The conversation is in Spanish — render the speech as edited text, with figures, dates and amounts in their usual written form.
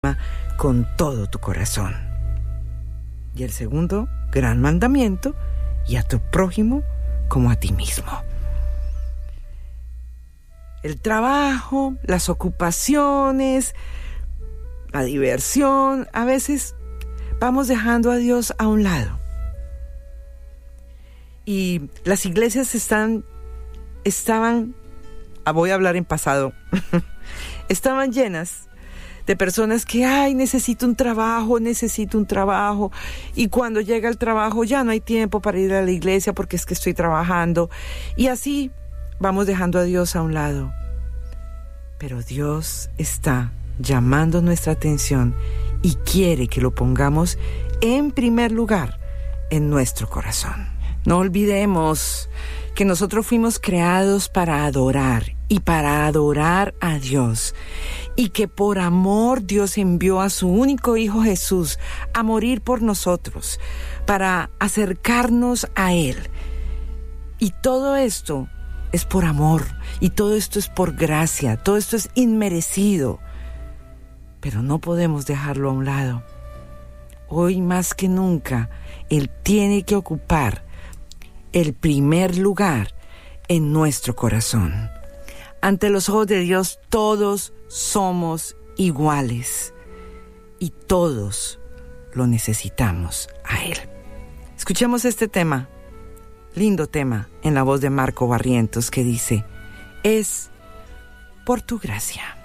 con todo tu corazón. Y el segundo gran mandamiento, y a tu prójimo como a ti mismo. El trabajo, las ocupaciones, la diversión, a veces vamos dejando a Dios a un lado. Y las iglesias estaban, voy a hablar en pasado, estaban llenas de personas que, necesito un trabajo, y cuando llega el trabajo ya no hay tiempo para ir a la iglesia porque es que estoy trabajando, y así vamos dejando a Dios a un lado. Pero Dios está llamando nuestra atención y quiere que lo pongamos en primer lugar en nuestro corazón. No olvidemos que nosotros fuimos creados para adorar y para adorar a Dios, y que por amor Dios envió a su único Hijo Jesús a morir por nosotros, para acercarnos a Él. Y todo esto es por amor, y todo esto es por gracia, todo esto es inmerecido, pero no podemos dejarlo a un lado. Hoy más que nunca, Él tiene que ocupar el primer lugar en nuestro corazón. Ante los ojos de Dios todos somos iguales y todos lo necesitamos a Él. Escuchemos este tema, lindo tema, en la voz de Marco Barrientos, que dice: es por tu gracia.